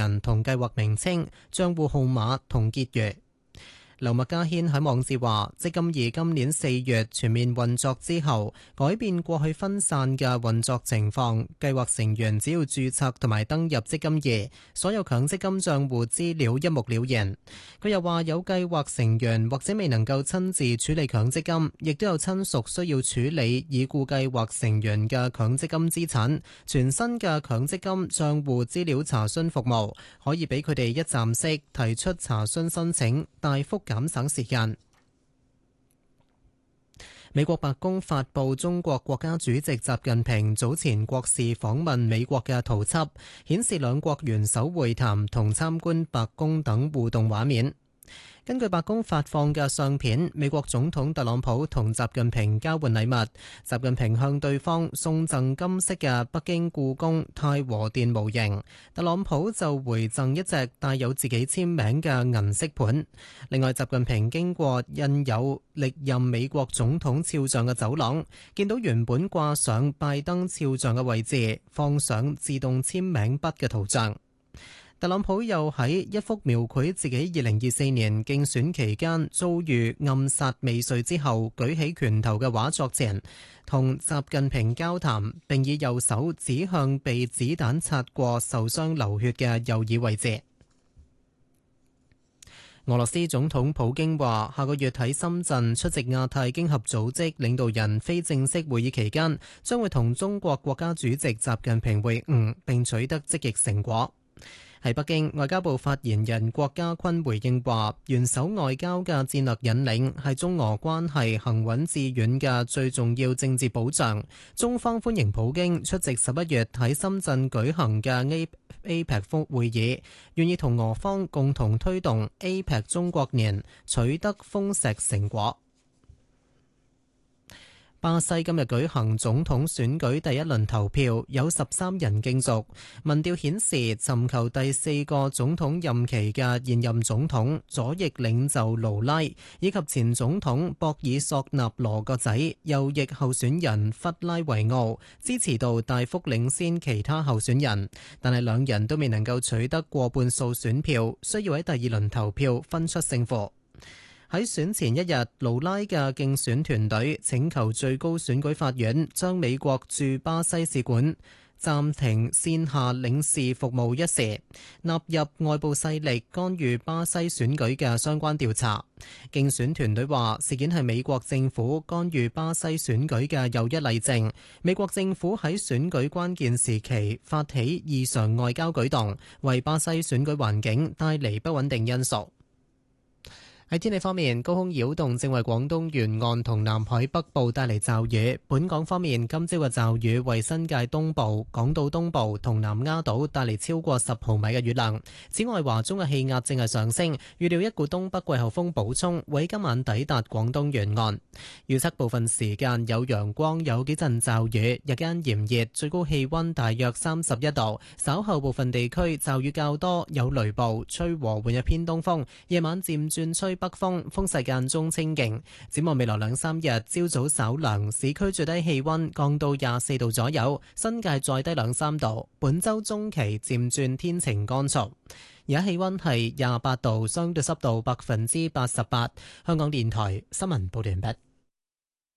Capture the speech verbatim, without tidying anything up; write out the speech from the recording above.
人同計劃名稱、帳戶號碼同結餘。劉麥嘉軒喺網誌話，積金易今年四月全面運作之後，改變過去分散嘅運作情況。計劃成員只要註冊同埋登入積金易，所有強積金帳戶資料一目了然。佢又話，有計劃成員或者未能夠親自處理強積金，亦都有親屬需要處理已故計劃成員嘅強積金資產。全新嘅強積金帳戶資料查詢服務可以俾佢哋一站式提出查詢申請，大幅減省時間。美國白宮發布中國國家主席習近平早前國事訪問美國嘅圖輯，顯示兩國元首會談同參觀白宮等互動畫面。根據白宮發放嘅相片，美國總統特朗普同習近平交換禮物，習近平向對方送贈金色嘅北京故宮太和殿模型，特朗普就回贈一隻帶有自己簽名嘅銀色盤。另外，習近平經過印有歷任美國總統肖像嘅走廊，見到原本掛上拜登肖像嘅位置放上自動簽名筆嘅圖像。特朗普又喺一幅描繪自己二零二四年競選期間遭遇暗殺未遂之後舉起拳頭嘅畫作前，同習近平交談，並以右手指向被子彈擦過受傷流血嘅右耳位置。俄羅斯總統普京話，下個月喺深圳出席亞太經合組織領導人非正式會議期間，將會同中國國家主席習近平會晤，並取得積極成果。喺北京，外交部發言人郭家坤回應話，元首外交嘅戰略引領係中俄關係行穩致遠嘅最重要政治保障。中方歡迎普京出席十一月喺深圳舉行嘅 A P E C 會議，願意同俄方共同推動 A P E C 中國年取得豐碩成果。巴西今日舉行總統選舉第一輪投票，有十三人競逐。民調顯示，尋求第四個總統任期嘅現任總統左翼領袖盧拉，以及前總統博爾索納羅個仔右翼候選人弗拉維奧，支持度大幅領先其他候選人，但係兩人都未能夠取得過半數選票，需要喺第二輪投票分出勝負。喺選前一日，盧拉嘅競選團隊請求最高選舉法院將美國駐巴西使館暫停線下領事服務一事納入外部勢力干預巴西選舉嘅相關調查。競選團隊話，事件係美國政府干預巴西選舉嘅又一例證。美國政府喺選舉關鍵時期發起異常外交舉動，為巴西選舉環境帶嚟不穩定因素。喺天氣方面，高空擾動正為廣東沿岸同南海北部帶嚟驟雨。本港方面，今朝嘅驟雨為新界東部、港島東部同南丫島帶嚟超過十毫米嘅雨量。此外，華中嘅氣壓正係上升，預料一股東北季候風補充會喺今晚抵達廣東沿岸。預測部分時間有陽光，有幾陣驟雨，日間炎熱，最高氣溫大約三十一度。稍後部分地區驟雨較多，有雷暴，吹和緩嘅偏東風，夜晚漸轉吹北風，風勢間中清勁。展望未來兩三日，朝早稍涼，市區最低氣溫降到廿四度左右，新界再低兩三度。本周中期漸轉天晴乾燥。而家氣溫係廿八度，相對濕度百分之八十八。香港電台新聞報道完畢。